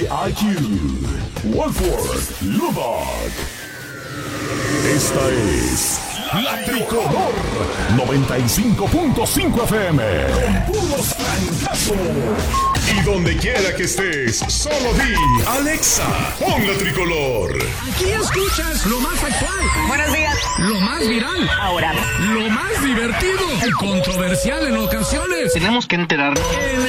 IQ, Wolford, Lubbock. Esta es La Tricolor 95.5 FM. Con puros trancazos. Y donde quiera que estés, solo di Alexa, pon La Tricolor. Aquí escuchas lo más actual. Buenos días. Lo más viral. Ahora. Lo más divertido y controversial en ocasiones. Tenemos que enterarnos. En